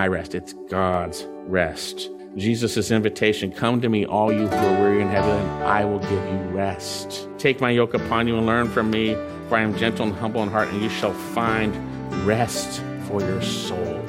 my rest. It's God's rest. Jesus' invitation, come to me, all you who are weary and heavy laden, I will give you rest. Take my yoke upon you and learn from me, for I am gentle and humble in heart, and you shall find rest for your souls.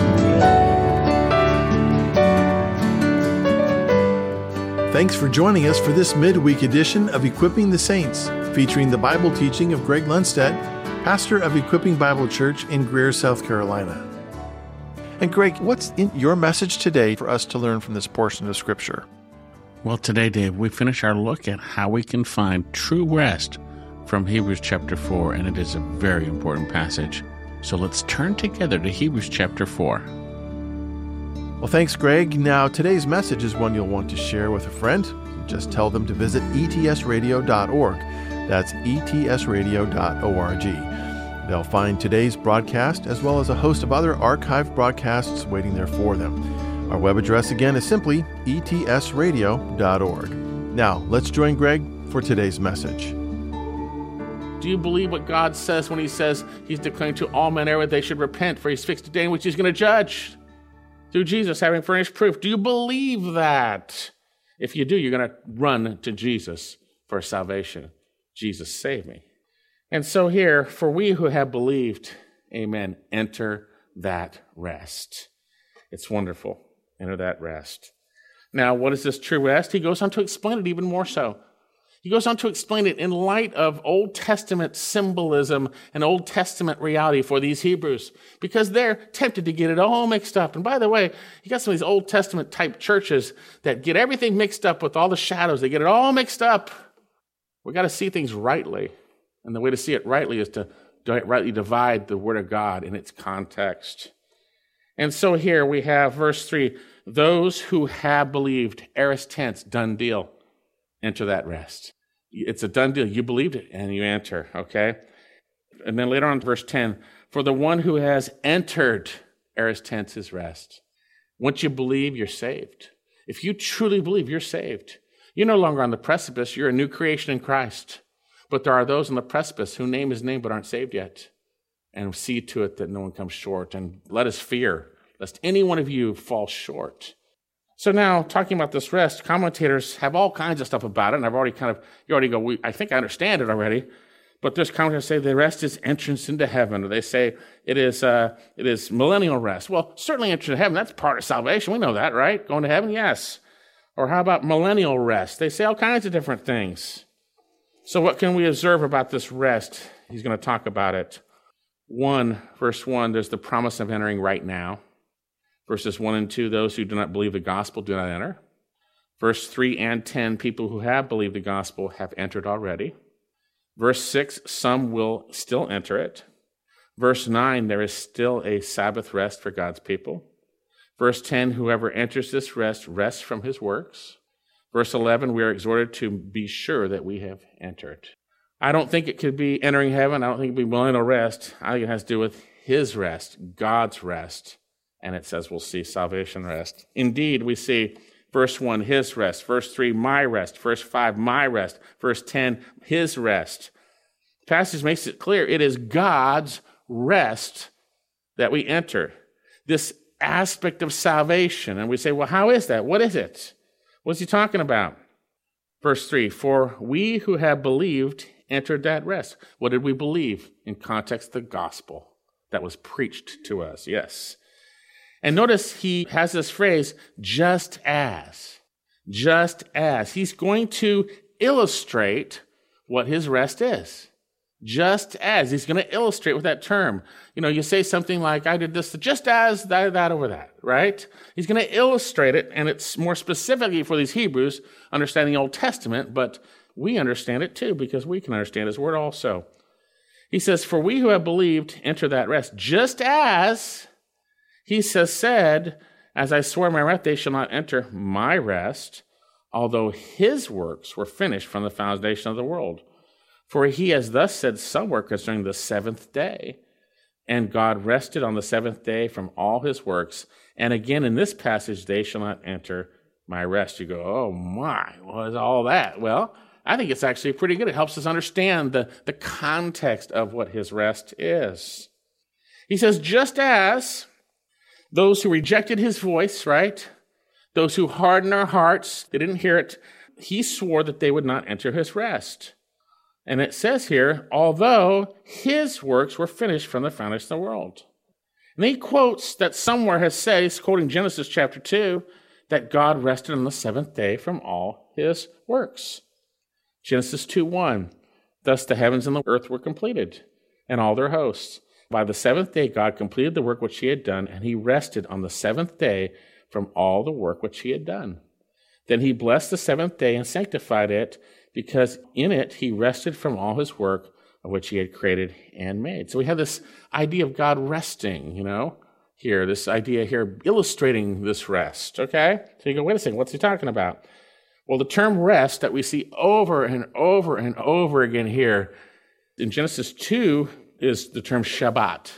Thanks for joining us for this midweek edition of Equipping the Saints, featuring the Bible teaching of Greg Lundstedt, pastor of Equipping Bible Church in Greer, South Carolina. And Greg, what's in your message today for us to learn from this portion of Scripture? Well, today, Dave, we finish our look at how we can find true rest from Hebrews chapter 4, and it is a very important passage. So let's turn together to Hebrews chapter 4. Well, thanks, Greg. Now, today's message is one you'll want to share with a friend. Just tell them to visit etsradio.org. That's etsradio.org. They'll find today's broadcast as well as a host of other archived broadcasts waiting there for them. Our web address again is simply etsradio.org. Now, let's join Greg for today's message. Do you believe what God says when he says he's declaring to all men everywhere they should repent, for he's fixed a day in which he's going to judge through Jesus having furnished proof? Do you believe that? If you do, you're going to run to Jesus for salvation. Jesus, save me. And so here, for we who have believed, amen, enter that rest. It's wonderful. Enter that rest. Now, what is this true rest? He goes on to explain it even more so. He goes on to explain it in light of Old Testament symbolism and Old Testament reality for these Hebrews, because they're tempted to get it all mixed up. And by the way, you got some of these Old Testament type churches that get everything mixed up with all the shadows. They get it all mixed up. We got to see things rightly. And the way to see it rightly is to rightly divide the Word of God in its context. And so here we have verse 3, those who have believed, aorist tense, done deal, enter that rest. It's a done deal. You believed it and you enter, okay? And then later on, verse 10, for the one who has entered, aorist tense, is rest. Once you believe, you're saved. If you truly believe, you're saved. You're no longer on the precipice. You're a new creation in Christ. But there are those on the precipice who name his name but aren't saved yet. And see to it that no one comes short. And let us fear, lest any one of you fall short. So now, talking about this rest, commentators have all kinds of stuff about it. And I've already I think I understand it already. But there's commentators say the rest is entrance into heaven. Or they say it is millennial rest. Well, certainly entrance into heaven, that's part of salvation. We know that, right? Going to heaven, yes. Or how about millennial rest? They say all kinds of different things. So what can we observe about this rest? He's going to talk about it. Verse 1, there's the promise of entering right now. Verses 1 and 2, those who do not believe the gospel do not enter. Verse 3 and 10, people who have believed the gospel have entered already. Verse 6, some will still enter it. Verse 9, there is still a Sabbath rest for God's people. Verse 10, whoever enters this rest rests from his works. Verse 11, we are exhorted to be sure that we have entered. I don't think it could be entering heaven. I don't think it would be millennial rest. I think it has to do with his rest, God's rest. And it says we'll see salvation rest. Indeed, we see verse 1, his rest. Verse 3, my rest. Verse 5, my rest. Verse 10, his rest. The passage makes it clear it is God's rest that we enter. This aspect of salvation. And we say, well, how is that? What is it? What's he talking about? Verse 3, for we who have believed entered that rest. What did we believe? In context, the gospel that was preached to us, yes. And notice he has this phrase, just as. Just as. He's going to illustrate what his rest is. Just as. He's going to illustrate with that term. You know, you say something like, I did this, just as that over that, right? He's going to illustrate it, and it's more specifically for these Hebrews, understanding the Old Testament, but we understand it too, because we can understand his word also. He says, for we who have believed enter that rest, just as he said, as I swore in my wrath, they shall not enter my rest, although his works were finished from the foundation of the world. For he has thus said somewhere concerning the seventh day, and God rested on the seventh day from all his works. And again, in this passage, they shall not enter my rest. You go, oh my, what is all that? Well, I think it's actually pretty good. It helps us understand the context of what his rest is. He says, just as Those who rejected his voice, right? Those who hardened their hearts, they didn't hear it. He swore that they would not enter his rest. And it says here, although his works were finished from the foundation of the world. And he quotes that somewhere has said, he's quoting Genesis chapter 2, that God rested on the seventh day from all his works. Genesis 2:1, thus the heavens and the earth were completed, and all their hosts. By the seventh day God completed the work which he had done, and he rested on the seventh day from all the work which he had done. Then he blessed the seventh day and sanctified it, because in it he rested from all his work of which he had created and made. So we have this idea of God resting, here, this idea here illustrating this rest, okay? So you go, wait a second, what's he talking about? Well, the term rest that we see over and over and over again here in Genesis 2 is the term Shabbat,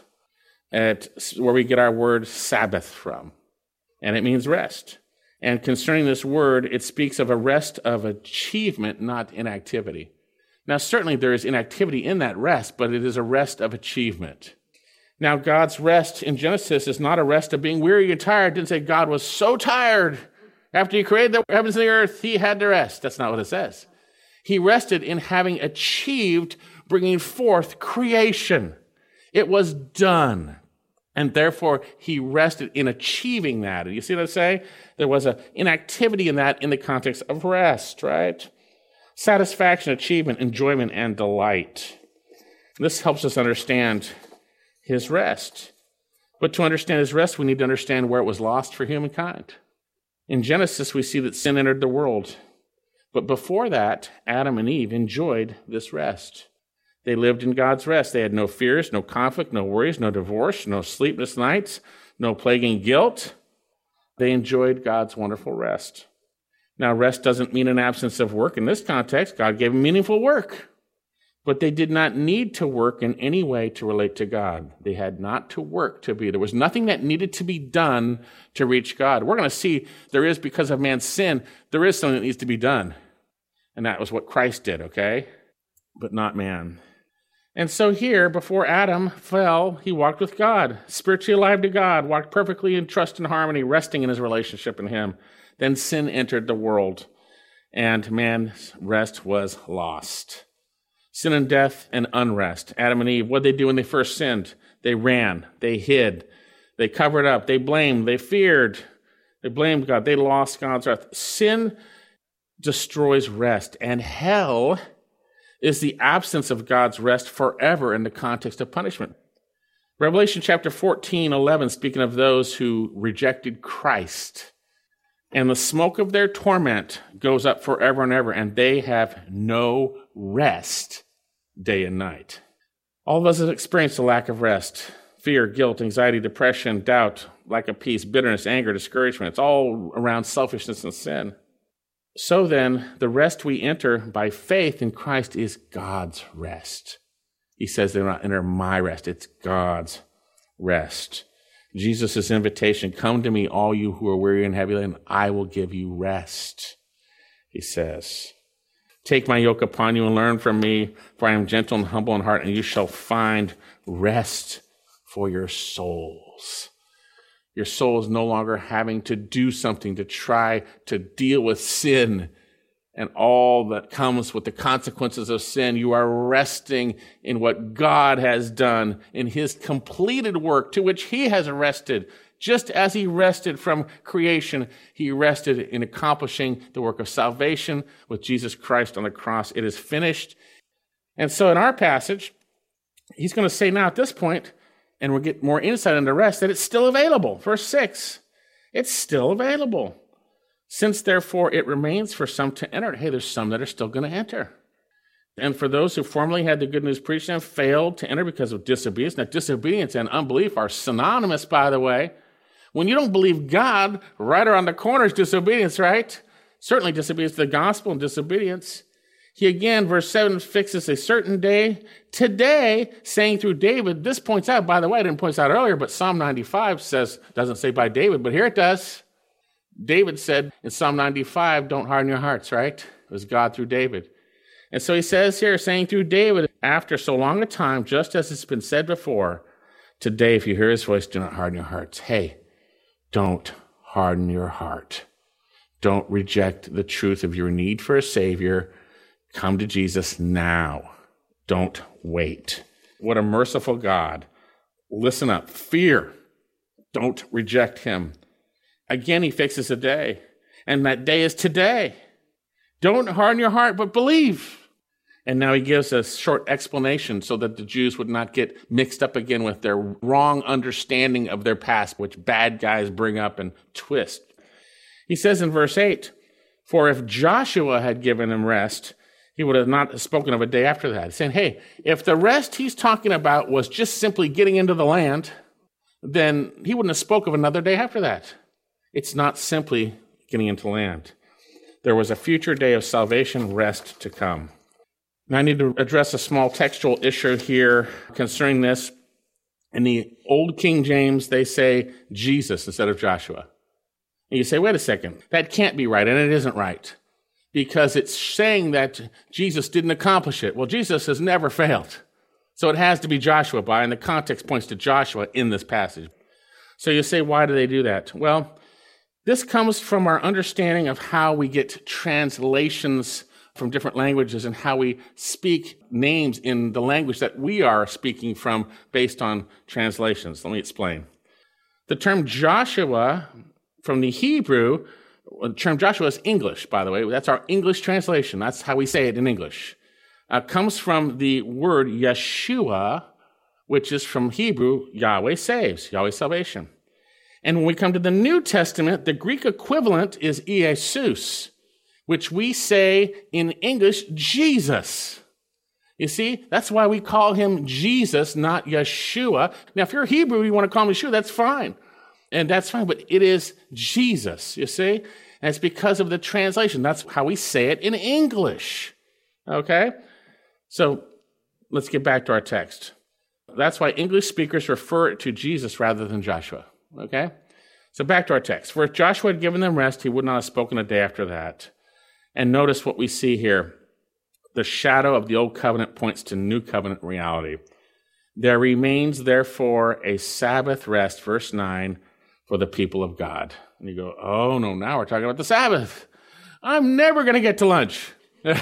where we get our word Sabbath from, and it means rest. And concerning this word, it speaks of a rest of achievement, not inactivity. Now, certainly there is inactivity in that rest, but it is a rest of achievement. Now, God's rest in Genesis is not a rest of being weary and tired. It didn't say God was so tired after he created the heavens and the earth, he had to rest. That's not what it says. He rested in having achieved bringing forth creation. It was done. And therefore, he rested in achieving that. And you see what I'm saying? There was an inactivity in that in the context of rest, right? Satisfaction, achievement, enjoyment, and delight. This helps us understand his rest. But to understand his rest, we need to understand where it was lost for humankind. In Genesis, we see that sin entered the world. But before that, Adam and Eve enjoyed this rest. They lived in God's rest. They had no fears, no conflict, no worries, no divorce, no sleepless nights, no plaguing guilt. They enjoyed God's wonderful rest. Now, rest doesn't mean an absence of work. In this context, God gave them meaningful work. But they did not need to work in any way to relate to God. They had not to work to be. There was nothing that needed to be done to reach God. We're going to see there is, because of man's sin, there is something that needs to be done. And that was what Christ did, okay? But not man. And so here, before Adam fell, he walked with God, spiritually alive to God, walked perfectly in trust and harmony, resting in his relationship in him. Then sin entered the world, and man's rest was lost. Sin and death and unrest. Adam and Eve, what did they do when they first sinned? They ran, they hid, they covered up, they blamed, they feared, they blamed God, they lost God's wrath. Sin destroys rest, and hell is the absence of God's rest forever in the context of punishment. Revelation chapter 14:11, speaking of those who rejected Christ, and the smoke of their torment goes up forever and ever, and they have no rest day and night. All of us have experienced a lack of rest. Fear, guilt, anxiety, depression, doubt, lack of peace, bitterness, anger, discouragement. It's all around selfishness and sin. So then, the rest we enter by faith in Christ is God's rest. He says they will not enter my rest. It's God's rest. Jesus' invitation, come to me, all you who are weary and heavy laden, I will give you rest, he says. Take my yoke upon you and learn from me, for I am gentle and humble in heart, and you shall find rest for your souls. Your soul is no longer having to do something to try to deal with sin and all that comes with the consequences of sin. You are resting in what God has done in his completed work to which he has rested. Just as he rested from creation, he rested in accomplishing the work of salvation with Jesus Christ on the cross. It is finished. And so in our passage, he's going to say now at this point, and we'll get more insight into rest, that it's still available. Verse 6, it's still available. Since, therefore, it remains for some to enter. Hey, there's some that are still going to enter. And for those who formerly had the good news preached to them, failed to enter because of disobedience. Now, disobedience and unbelief are synonymous, by the way. When you don't believe God, right around the corner is disobedience, right? Certainly disobedience to the gospel and disobedience. He again, verse 7, fixes a certain day, today, saying through David. This points out, by the way, I didn't point this out earlier, but Psalm 95 doesn't say by David, but here it does. David said in Psalm 95, don't harden your hearts, right? It was God through David. And so he says here, saying through David, after so long a time, just as it's been said before, today, if you hear his voice, do not harden your hearts. Hey, Don't harden your heart. Don't reject the truth of your need for a Savior. Come to Jesus now. Don't wait. What a merciful God. Listen up. Fear. Don't reject him. Again, he fixes a day, and that day is today. Don't harden your heart, but believe. And now he gives a short explanation so that the Jews would not get mixed up again with their wrong understanding of their past, which bad guys bring up and twist. He says in verse 8, "For if Joshua had given him rest, he would have not spoken of a day after that." Saying, hey, if the rest he's talking about was just simply getting into the land, then he wouldn't have spoke of another day after that. It's not simply getting into land. There was a future day of salvation, rest to come. Now I need to address a small textual issue here concerning this. In the Old King James, they say Jesus instead of Joshua. And you say, wait a second, that can't be right, and it isn't right, because it's saying that Jesus didn't accomplish it. Well, Jesus has never failed. So it has to be Joshua and the context points to Joshua in this passage. So you say, why do they do that? Well, this comes from our understanding of how we get translations from different languages and how we speak names in the language that we are speaking from based on translations. Let me explain. The term Joshua from the Hebrew, the term Joshua is English, by the way. That's our English translation. That's how we say it in English. Comes from the word Yeshua, which is from Hebrew, Yahweh saves, Yahweh salvation. And when we come to the New Testament, the Greek equivalent is Iesus, which we say in English, Jesus. You see, that's why we call him Jesus, not Yeshua. Now, if you're Hebrew, you want to call him Yeshua, that's fine. And that's fine, but it is Jesus, you see? And it's because of the translation. That's how we say it in English, okay? So let's get back to our text. That's why English speakers refer to Jesus rather than Joshua, okay? So back to our text. For if Joshua had given them rest, he would not have spoken a day after that. And notice what we see here. The shadow of the old covenant points to new covenant reality. There remains, therefore, a Sabbath rest, verse 9, for the people of God. And you go, oh, no, now we're talking about the Sabbath. I'm never going to get to lunch.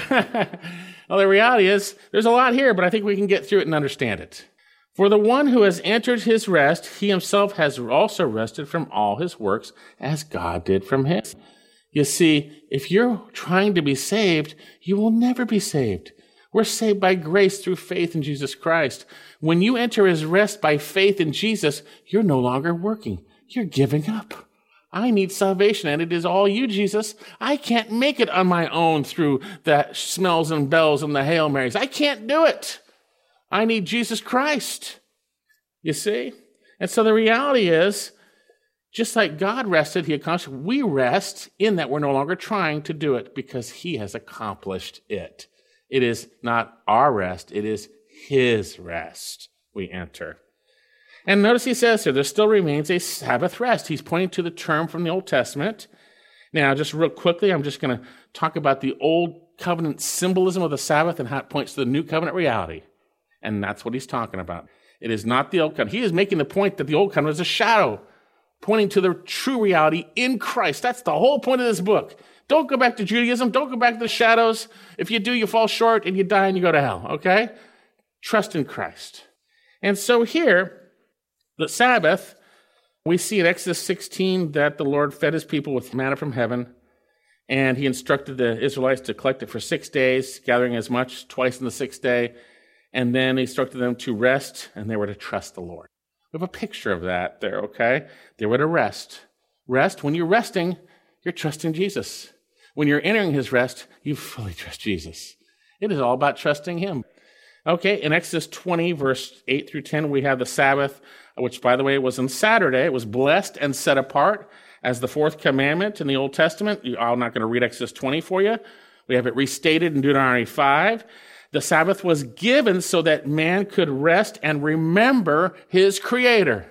Well, the reality is, there's a lot here, but I think we can get through it and understand it. For the one who has entered his rest, he himself has also rested from all his works, as God did from his. You see, if you're trying to be saved, you will never be saved. We're saved by grace through faith in Jesus Christ. When you enter his rest by faith in Jesus, you're no longer working. You're giving up. I need salvation, and it is all you, Jesus. I can't make it on my own through the smells and bells and the Hail Marys. I can't do it. I need Jesus Christ. You see? And so the reality is, just like God rested, he accomplished, we rest in that we're no longer trying to do it because he has accomplished it. It is not our rest, it is his rest we enter. And notice he says here, there still remains a Sabbath rest. He's pointing to the term from the Old Testament. Now, just real quickly, I'm just going to talk about the Old Covenant symbolism of the Sabbath and how it points to the New Covenant reality. And that's what he's talking about. It is not the Old Covenant. He is making the point that the Old Covenant is a shadow, pointing to the true reality in Christ. That's the whole point of this book. Don't go back to Judaism. Don't go back to the shadows. If you do, you fall short and you die and you go to hell, okay? Trust in Christ. And so here, the Sabbath, we see in Exodus 16 that the Lord fed his people with manna from heaven, and he instructed the Israelites to collect it for 6 days, gathering as much twice in the sixth day, and then he instructed them to rest, and they were to trust the Lord. We have a picture of that there, okay? They were to rest. Rest, when you're resting, you're trusting Jesus. When you're entering his rest, you fully trust Jesus. It is all about trusting him. Okay, in Exodus 20, verse 8 through 10, we have the Sabbath, which, by the way, was on Saturday. It was blessed and set apart as the fourth commandment in the Old Testament. I'm not going to read Exodus 20 for you. We have it restated in Deuteronomy 5. The Sabbath was given so that man could rest and remember his Creator.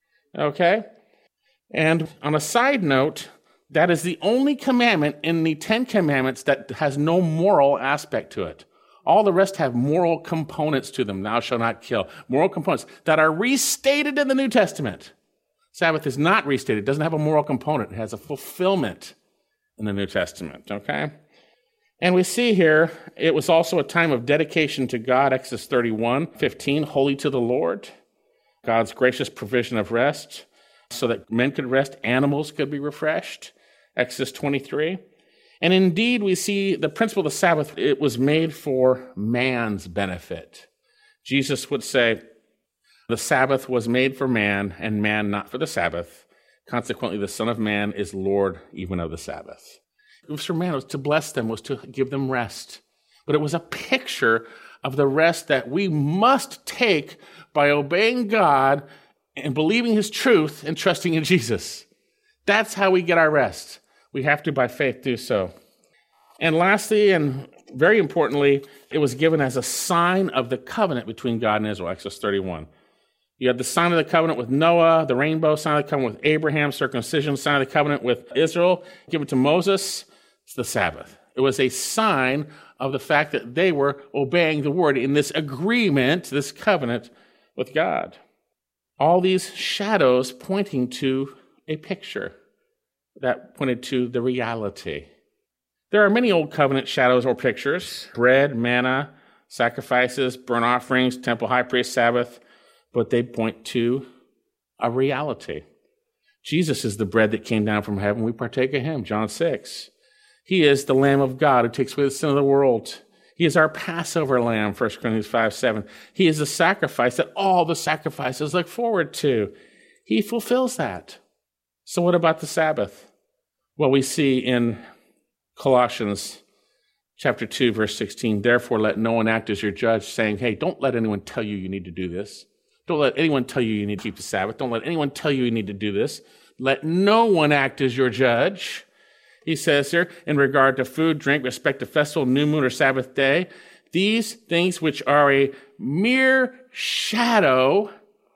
Okay? And on a side note, that is the only commandment in the Ten Commandments that has no moral aspect to it. All the rest have moral components to them. Thou shalt not kill. Moral components that are restated in the New Testament. Sabbath is not restated. It doesn't have a moral component. It has a fulfillment in the New Testament, okay? And we see here, it was also a time of dedication to God, Exodus 31:15, holy to the Lord, God's gracious provision of rest, so that men could rest, animals could be refreshed, Exodus 23. And indeed, we see the principle of the Sabbath, it was made for man's benefit. Jesus would say, the Sabbath was made for man, and man not for the Sabbath. Consequently, the Son of Man is Lord even of the Sabbath. It was for man, it was to bless them, was to give them rest. But it was a picture of the rest that we must take by obeying God and believing his truth and trusting in Jesus. That's how we get our rest. We have to, by faith, do so. And lastly, and very importantly, it was given as a sign of the covenant between God and Israel, Exodus 31. You had the sign of the covenant with Noah, the rainbow, sign of the covenant with Abraham, circumcision, sign of the covenant with Israel, given to Moses. It's the Sabbath. It was a sign of the fact that they were obeying the word in this agreement, this covenant with God. All these shadows pointing to a picture that pointed to the reality. There are many old covenant shadows or pictures: bread, manna, sacrifices, burnt offerings, temple, high priest, Sabbath, but they point to a reality. Jesus is the bread that came down from heaven. We partake of him, John 6. He is the Lamb of God who takes away the sin of the world. He is our Passover lamb, 1 Corinthians 5:7. He is the sacrifice that all the sacrifices look forward to. He fulfills that. So what about the Sabbath? Well, we see in Colossians chapter 2, verse 16, therefore let no one act as your judge, saying, hey, don't let anyone tell you you need to do this. Don't let anyone tell you you need to keep the Sabbath. Don't let anyone tell you you need to do this. Let no one act as your judge. He says here, in regard to food, drink, respect to festival, new moon, or Sabbath day, these things which are a mere shadow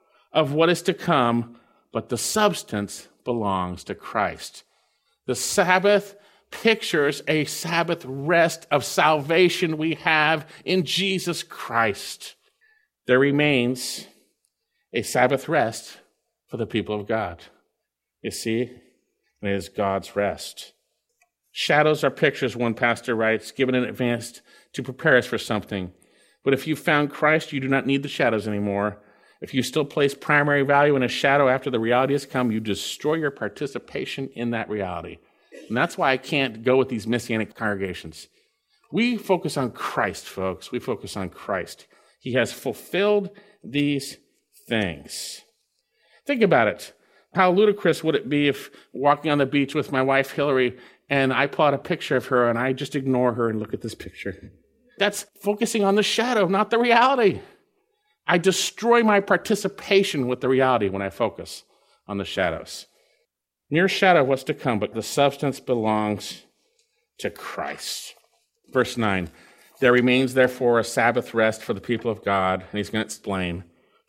of what is to come, but the substance belongs to Christ. The Sabbath pictures a Sabbath rest of salvation we have in Jesus Christ. There remains a Sabbath rest for the people of God. You see, it is God's rest. Shadows are pictures, one pastor writes, given in advance to prepare us for something. But if you found Christ, you do not need the shadows anymore. If you still place primary value in a shadow after the reality has come, you destroy your participation in that reality. And that's why I can't go with these Messianic congregations. We focus on Christ, folks. We focus on Christ. He has fulfilled these things. Think about it. How ludicrous would it be if walking on the beach with my wife, Hillary, and I plot a picture of her and I just ignore her and look at this picture? That's focusing on the shadow, not the reality. I destroy my participation with the reality when I focus on the shadows. Mere shadow of what's to come, but the substance belongs to Christ. Verse 9, there remains therefore a Sabbath rest for the people of God, and he's going to explain,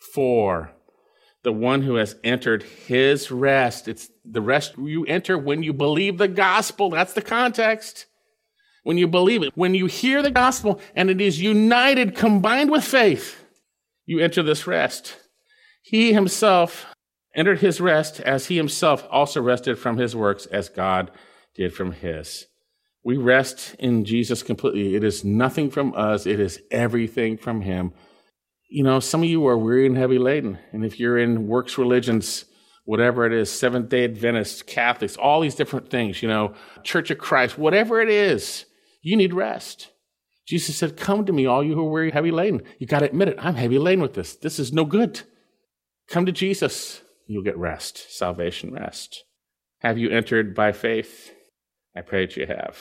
for the one who has entered his rest. It's the rest you enter when you believe the gospel. That's the context. When you believe it, when you hear the gospel and it is united, combined with faith, you enter this rest. He himself entered his rest as he himself also rested from his works as God did from his. We rest in Jesus completely. It is nothing from us. It is everything from him. You know, some of you are weary and heavy laden. And if you're in works religions, whatever it is, Seventh-day Adventists, Catholics, all these different things, Church of Christ, whatever it is, you need rest. Jesus said, come to me, all you who are weary, heavy laden. You got to admit it. I'm heavy laden with this. This is no good. Come to Jesus. You'll get rest, salvation rest. Have you entered by faith? I pray that you have.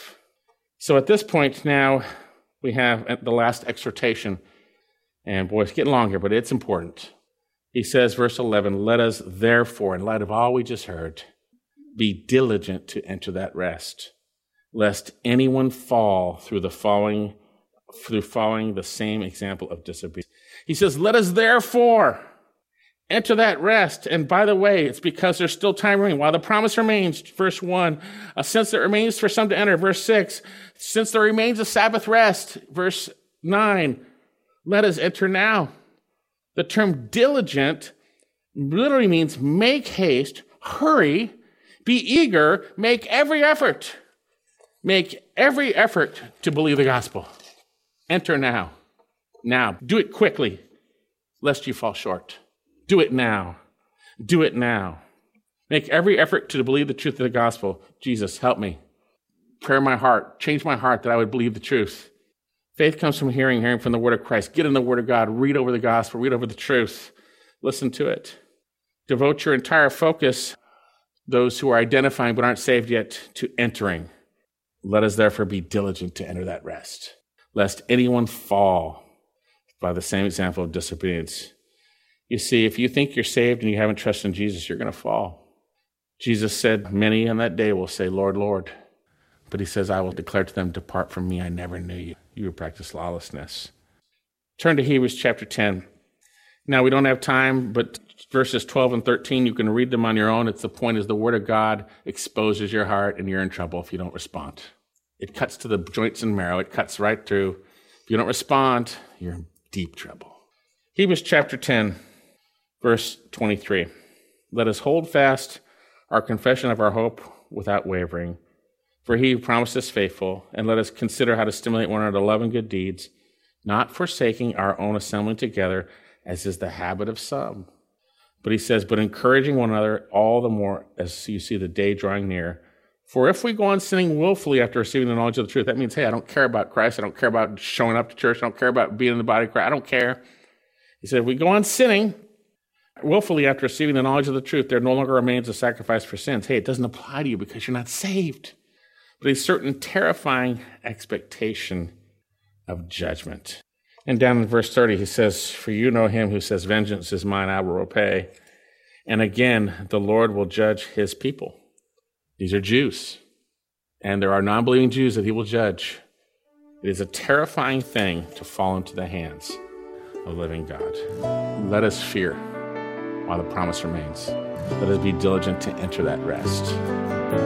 So at this point now, we have the last exhortation. And boy, it's getting longer, but it's important. He says, verse 11, let us therefore, in light of all we just heard, be diligent to enter that rest, lest anyone fall through following the same example of disobedience. He says, let us therefore enter that rest. And by the way, it's because there's still time remaining. While the promise remains, verse 1, since there remains for some to enter, verse 6, since there remains a Sabbath rest, verse 9, let us enter now. The term diligent literally means make haste, hurry, be eager, make every effort. Make every effort to believe the gospel. Enter now. Now. Do it quickly, lest you fall short. Do it now. Do it now. Make every effort to believe the truth of the gospel. Jesus, help me. Prepare my heart. Change my heart that I would believe the truth. Faith comes from hearing from the word of Christ. Get in the word of God. Read over the gospel. Read over the truth. Listen to it. Devote your entire focus, those who are identifying but aren't saved yet, to entering. Let us therefore be diligent to enter that rest, lest anyone fall by the same example of disobedience. You see, if you think you're saved and you haven't trusted in Jesus, you're going to fall. Jesus said, many on that day will say, Lord, Lord. But he says, I will declare to them, depart from me, I never knew you. You practice lawlessness. Turn to Hebrews chapter 10. Now, we don't have time, but verses 12 and 13, you can read them on your own. The point is the word of God exposes your heart, and you're in trouble if you don't respond. It cuts to the joints and marrow. It cuts right through. If you don't respond, you're in deep trouble. Hebrews chapter 10, verse 23. Let us hold fast our confession of our hope without wavering. For he who promised is faithful, and let us consider how to stimulate one another to love and good deeds, not forsaking our own assembling together, as is the habit of some. But he says, but encouraging one another all the more as you see the day drawing near. For if we go on sinning willfully after receiving the knowledge of the truth, that means, hey, I don't care about Christ. I don't care about showing up to church. I don't care about being in the body of Christ. I don't care. He said, if we go on sinning willfully after receiving the knowledge of the truth, there no longer remains a sacrifice for sins. Hey, it doesn't apply to you because you're not saved. But a certain terrifying expectation of judgment. And down in verse 30, he says, for you know him who says, vengeance is mine, I will repay. And again, the Lord will judge his people. These are Jews. And there are non-believing Jews that he will judge. It is a terrifying thing to fall into the hands of the living God. Let us fear while the promise remains. Let us be diligent to enter that rest.